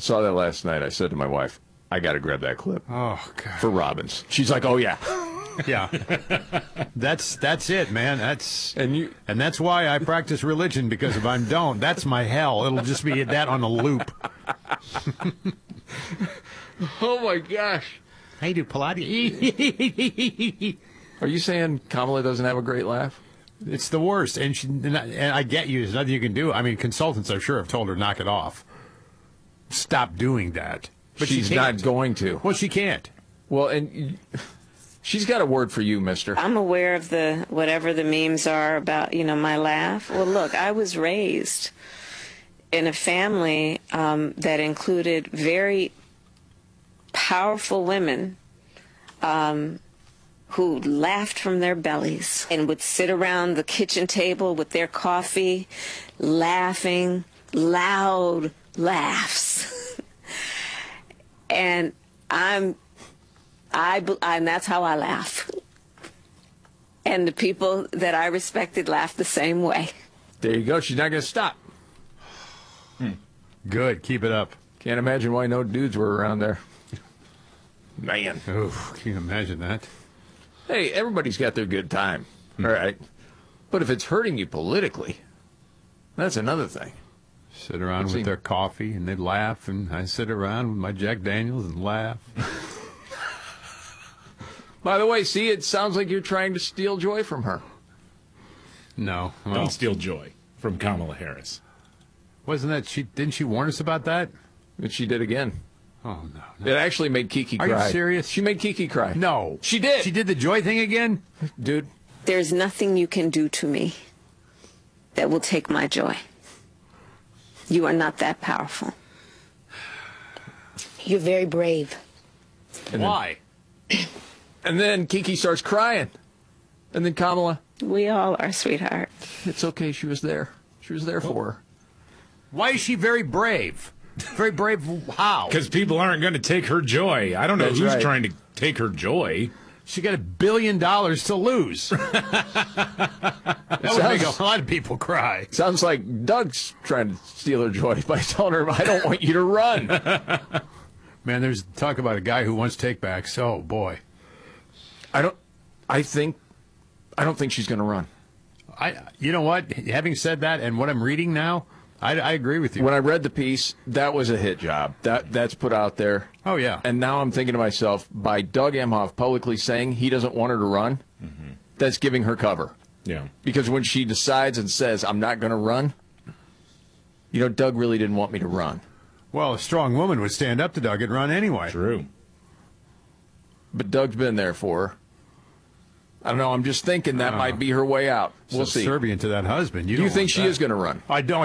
saw that last night. I said to my wife, I got to grab that clip. Oh, God. For Robbins. She's like, oh, yeah. Yeah. That's it, man. And that's why I practice religion, because if I don't, that's my hell. It'll just be that on a loop. Oh, my gosh. I do Pilates. Are you saying Kamala doesn't have a great laugh? It's the worst. And I get you. There's nothing you can do. I mean, consultants, I'm sure, have told her, knock it off. Stop doing that. But she's not going to. Well, she can't. Well, and she's got a word for you, mister. I'm aware of whatever the memes are about, my laugh. Well, look, I was raised in a family that included very powerful women who laughed from their bellies and would sit around the kitchen table with their coffee, laughing, loud laughs. And that's how I laugh. And the people that I respected laughed the same way. There you go. She's not going to stop. Good. Keep it up. Can't imagine why no dudes were around there. Man. Oof, can you imagine that? Hey, everybody's got their good time. All right. But if it's hurting you politically, that's another thing. Sit around with their coffee and they laugh, and I sit around with my Jack Daniels and laugh. By the way, see, it sounds like you're trying to steal joy from her. No. Well, don't steal joy from Kamala Harris. Wasn't that didn't she warn us about that? But she did again. Oh, no. It actually made Kiki cry. Are you serious? She made Kiki cry. No. She did. She did the joy thing again? Dude. There's nothing you can do to me that will take my joy. You are not that powerful. You're very brave. Why? And then Kiki starts crying. And then Kamala. We all are, sweetheart. It's okay. She was there. She was there for her. Why is she very brave? Very brave how? Because people aren't going to take her joy. I don't know who's trying to take her joy. She got $1 billion to lose. That would make a lot of people cry. Sounds like Doug's trying to steal her joy by telling her, I don't want you to run. Man, there's talk about a guy who wants takebacks. Oh, boy. I don't think she's going to run. You know what? Having said that, and what I'm reading now, I agree with you. When I read the piece, that was a hit job. That's put out there. Oh, yeah. And now I'm thinking to myself, by Doug Emhoff publicly saying he doesn't want her to run, that's giving her cover. Yeah. Because when she decides and says, I'm not going to run, Doug really didn't want me to run. Well, a strong woman would stand up to Doug and run anyway. True. But Doug's been there for her. I don't know. I'm just thinking that might be her way out. We'll see. Subservient to that husband. Do you think she is going to run? I don't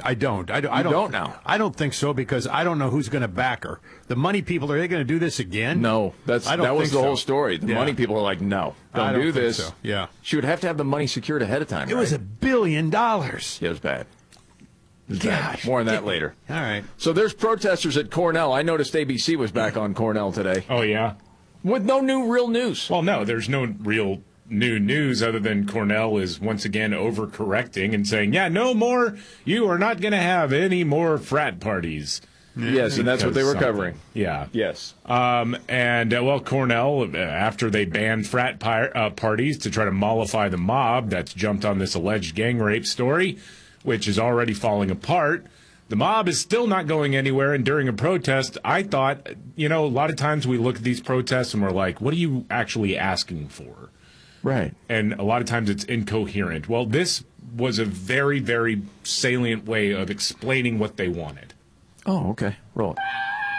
now? I don't think so, because I don't know who's going to back her. The money people, are they going to do this again? No. That was the whole story. The money people are like, no, don't do this. So. Yeah. She would have to have the money secured ahead of time. It was $1 billion. Yeah, it was bad. Gosh. More on that later. All right. So there's protesters at Cornell. I noticed ABC was back on Cornell today. Oh, yeah? With no real news. Well, no, there's no real new news other than Cornell is once again overcorrecting and saying, yeah, no more, you are not going to have any more frat parties. Yes, and that's what they were covering. Yeah. Yes. Well, Cornell, after they banned frat parties to try to mollify the mob that's jumped on this alleged gang rape story, which is already falling apart, the mob is still not going anywhere. And during a protest, I thought, a lot of times we look at these protests and we're like, what are you actually asking for? Right. And a lot of times it's incoherent. Well, this was a very, very salient way of explaining what they wanted. Oh, okay. Roll it.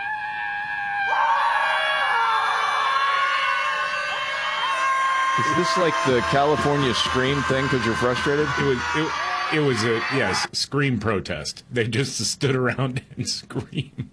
Is this like the California Scream thing because you're frustrated? It was a scream protest. They just stood around and screamed.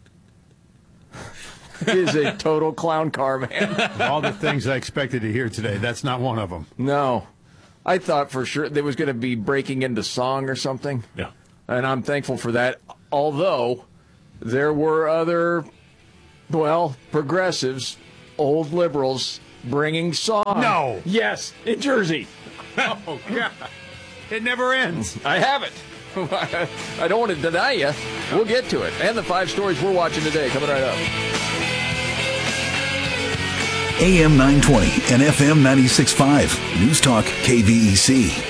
He is a total clown car, man. All the things I expected to hear today, that's not one of them. No. I thought for sure there was going to be breaking into song or something. Yeah. And I'm thankful for that. Although there were other, progressives, old liberals, bringing song. No. Yes, in Jersey. Oh, God. It never ends. I have it. I don't want to deny you. We'll get to it. And the 5 stories we're watching today coming right up. AM 920 and FM 96.5. News Talk KVEC.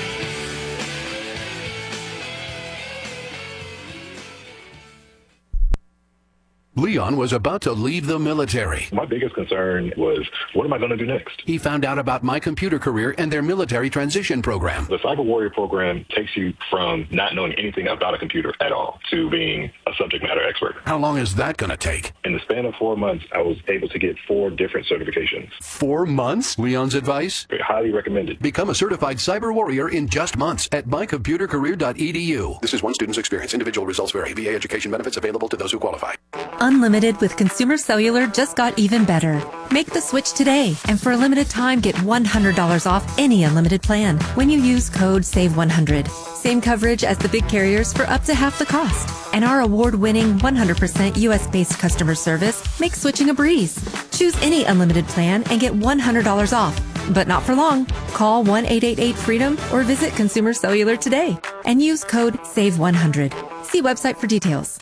Leon was about to leave the military. My biggest concern was, what am I going to do next? He found out about My Computer Career and their military transition program. The Cyber Warrior program takes you from not knowing anything about a computer at all to being a subject matter expert. How long is that going to take? In the span of 4 months, I was able to get 4 different certifications. 4 months? Leon's advice? Highly recommended. Become a certified cyber warrior in just months at mycomputercareer.edu. This is one student's experience. Individual results vary. VA education benefits available to those who qualify. Unlimited with Consumer Cellular just got even better. Make the switch today, and for a limited time, get $100 off any unlimited plan when you use code SAVE100. Same coverage as the big carriers for up to half the cost. And our award-winning 100% U.S.-based customer service makes switching a breeze. Choose any unlimited plan and get $100 off. But not for long. Call 1-888-FREEDOM or visit Consumer Cellular today and use code SAVE100. See website for details.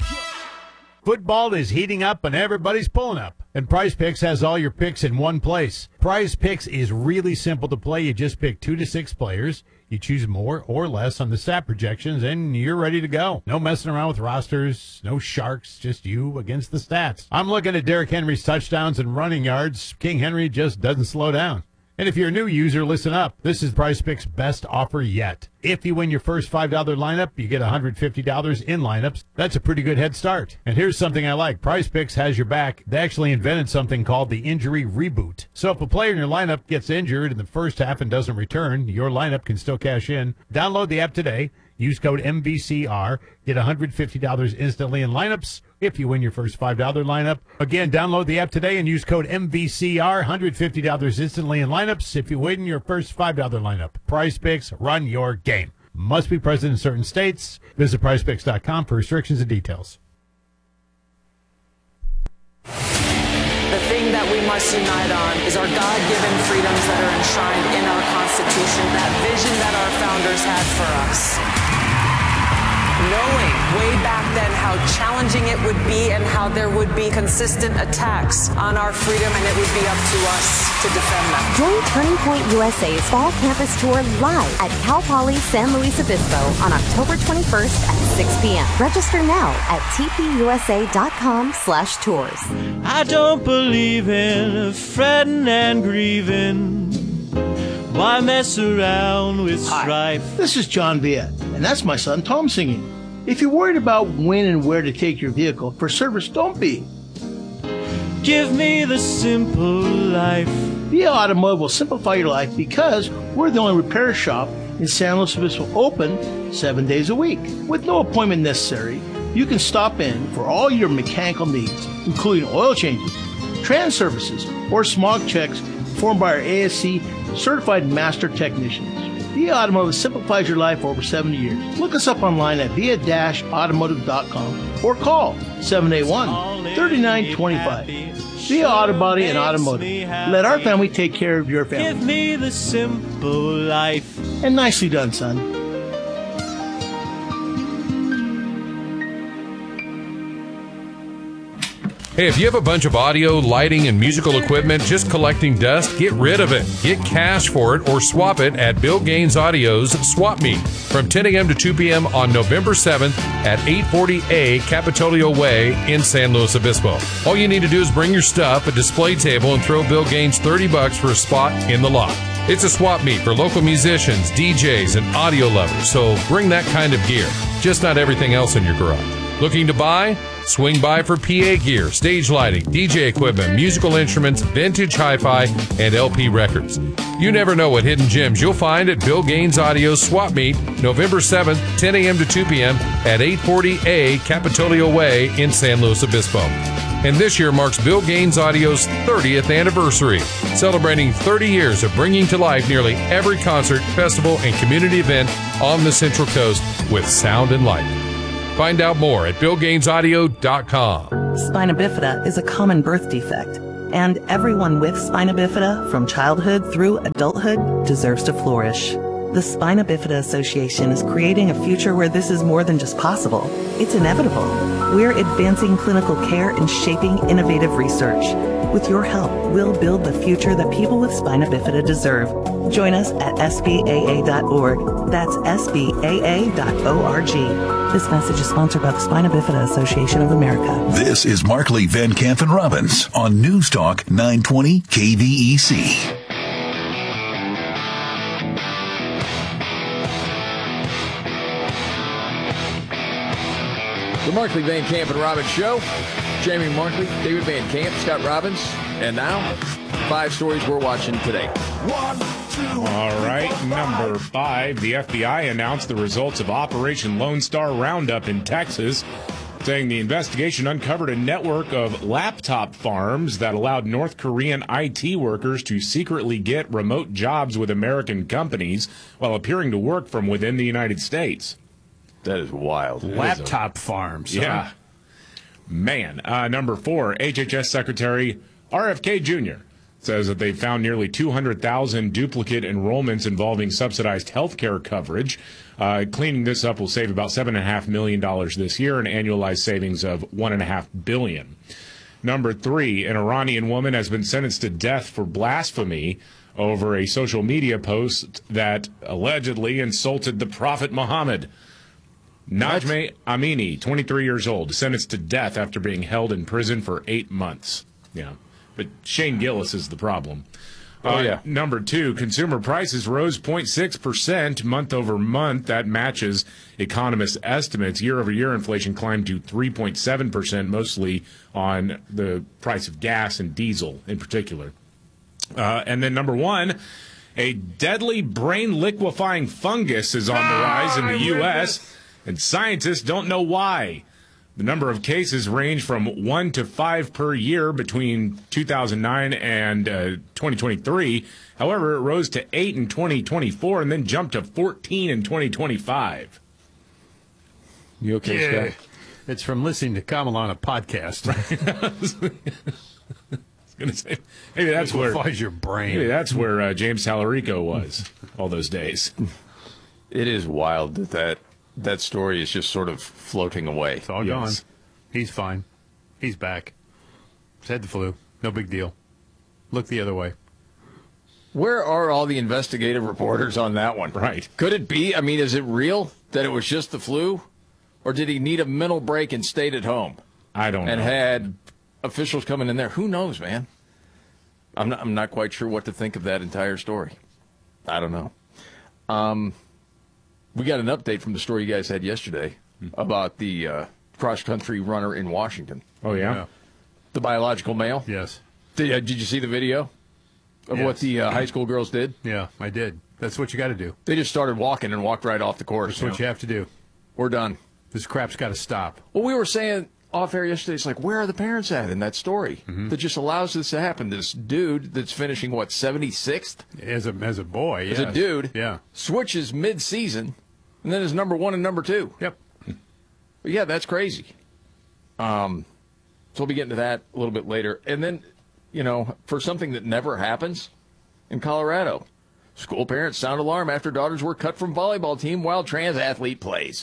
Football is heating up and everybody's pulling up. And Prize Picks has all your picks in one place. Prize Picks is really simple to play. You just pick 2 to 6 players. You choose more or less on the stat projections, and you're ready to go. No messing around with rosters, no sharks, just you against the stats. I'm looking at Derrick Henry's touchdowns and running yards. King Henry just doesn't slow down. And if you're a new user, listen up. This is Prize Picks' best offer yet. If you win your first $5 lineup, you get $150 in lineups. That's a pretty good head start. And here's something I like. Prize Picks has your back. They actually invented something called the injury reboot. So if a player in your lineup gets injured in the first half and doesn't return, your lineup can still cash in. Download the app today. Use code MVCR. Get $150 instantly in lineups if you win your first $5 lineup. Again, download the app today and use code MVCR. $150 instantly in lineups if you win your first $5 lineup. Prize Picks, run your game. Must be present in certain states. Visit PrizePicks.com for restrictions and details. The thing that we must unite on is our God-given freedoms that are enshrined in our Constitution, that vision that our founders had for us. Knowing way back then how challenging it would be and how there would be consistent attacks on our freedom, and it would be up to us to defend them. Join Turning Point USA's Fall Campus Tour live at Cal Poly San Luis Obispo on October 21st at 6 p.m. Register now at tpusa.com/tours. I don't believe in fretting and grieving. Why mess around with strife? Hi, this is John Villa, and that's my son Tom singing. If you're worried about when and where to take your vehicle for service, don't be. Give me the simple life. Villa Automotive will simplify your life because we're the only repair shop in San Luis Obispo open 7 days a week. With no appointment necessary, you can stop in for all your mechanical needs, including oil changes, trans services, or smog checks performed by our ASC certified master technicians. Via Automotive simplifies your life for over 70 years. Look us up online at via-automotive.com or call 781-3925. Via Auto Body and Automotive. Let our family take care of your family. Give me the simple life. And nicely done, son. Hey, if you have a bunch of audio, lighting, and musical equipment just collecting dust, get rid of it. Get cash for it or swap it at Bill Gaines Audio's Swap Meet from 10 a.m. to 2 p.m. on November 7th at 840A Capitolio Way in San Luis Obispo. All you need to do is bring your stuff, a display table, and throw Bill Gaines $30 for a spot in the lot. It's a swap meet for local musicians, DJs, and audio lovers, so bring that kind of gear, just not everything else in your garage. Looking to buy? Swing by for PA gear, stage lighting, DJ equipment, musical instruments, vintage hi-fi, and LP records. You never know what hidden gems you'll find at Bill Gaines Audio's Swap Meet, November 7th, 10 a.m. to 2 p.m. at 840A Capitolio Way in San Luis Obispo. And this year marks Bill Gaines Audio's 30th anniversary, celebrating 30 years of bringing to life nearly every concert, festival, and community event on the Central Coast with sound and light. Find out more at BillGainesAudio.com. Spina bifida is a common birth defect, and everyone with spina bifida from childhood through adulthood deserves to flourish. The Spina Bifida Association is creating a future where this is more than just possible. It's inevitable. We're advancing clinical care and shaping innovative research. With your help, we'll build the future that people with spina bifida deserve. Join us at SBAA.org. That's SBAA.org. This message is sponsored by the Spina Bifida Association of America. This is Markley, Van Camp, and Robbins on News Talk 920 KVEC. The Markley, Van Camp, and Robbins Show. Jamie Markley, David Van Camp, Scott Robbins. And now, 5 stories we're watching today. 1, 2. All right, number 5. The FBI announced the results of Operation Lone Star Roundup in Texas, saying the investigation uncovered a network of laptop farms that allowed North Korean IT workers to secretly get remote jobs with American companies while appearing to work from within the United States. That is wild. Laptop farms. Yeah. Huh? Man. Number 4, HHS Secretary RFK Jr. says that they found nearly 200,000 duplicate enrollments involving subsidized health care coverage. Cleaning this up will save about $7.5 million this year, an annualized savings of $1.5 billion. Number 3, an Iranian woman has been sentenced to death for blasphemy over a social media post that allegedly insulted the Prophet Muhammad. Najmeh Amini, 23 years old, sentenced to death after being held in prison for 8 months. Yeah, but Shane Gillis is the problem. Number 2, consumer prices rose 0.6% month over month. That matches economists' estimates. Year-over-year inflation climbed to 3.7%, mostly on the price of gas and diesel in particular. And then number 1, a deadly brain liquefying fungus is on the rise in the U.S., and scientists don't know why. The number of cases range from 1 to 5 per year between 2009 and 2023. However, it rose to 8 in 2024 and then jumped to 14 in 2025. You okay, Scott? It's from listening to Kamala on a podcast. I was going to say, maybe that's where your brain. Maybe that's where James Tallarico was all those days. It is wild that story is just sort of floating away. It's all gone. He's fine. He's back. He's had the flu. No big deal. Look the other way. Where are all the investigative reporters on that one? Right. Could it be? I mean, is it real that it was just the flu? Or did he need a mental break and stayed at home? I don't know. And had officials coming in there. Who knows, man? I'm not quite sure what to think of that entire story. I don't know. We got an update from the story you guys had yesterday about the cross-country runner in Washington. Oh, yeah? The biological male? Yes. Did you see the video of what the high school girls did? Yeah, I did. That's what you got to do. They just started walking and walked right off the course. That's what you have to do. We're done. This crap's got to stop. Well, we were saying off air yesterday, it's like, where are the parents at in that story that just allows this to happen? This dude that's finishing, 76th? As a boy, yes. As a dude. Yeah. Switches mid-season. And then is number 1 and number 2. Yep. But yeah, that's crazy. So we'll be getting to that a little bit later. And then, for something that never happens in Colorado, school parents sound alarm after daughters were cut from volleyball team while trans athlete plays.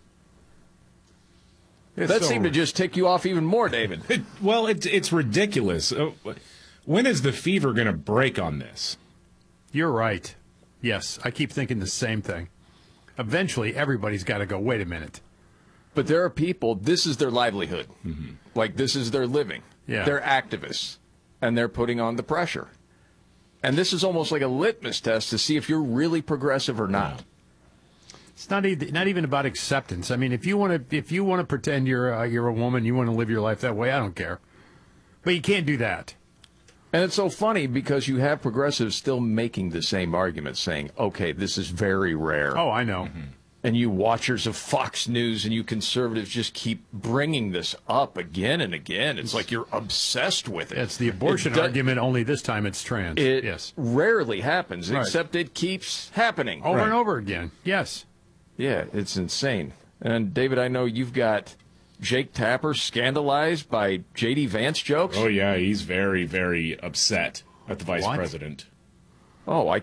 That seemed to just tick you off even more, David. It's ridiculous. When is the fever going to break on this? You're right. Yes, I keep thinking the same thing. Eventually, everybody's got to go, wait a minute. But there are people, this is their livelihood. Mm-hmm. Like, this is their living. Yeah. They're activists, and they're putting on the pressure. And this is almost like a litmus test to see if you're really progressive or not. It's not even about acceptance. I mean, if you want to pretend you're a woman, you want to live your life that way, I don't care. But you can't do that. And it's so funny because you have progressives still making the same argument, saying, okay, this is very rare. Oh, I know. Mm-hmm. And you watchers of Fox News and you conservatives just keep bringing this up again and again. It's like you're obsessed with it. It's the abortion argument, only this time it's trans. It rarely happens, except it keeps happening. Over and over again, yes. Yeah, it's insane. And, David, I know you've got Jake Tapper scandalized by J.D. Vance jokes. Oh, yeah, he's very, very upset at the vice president. Oh,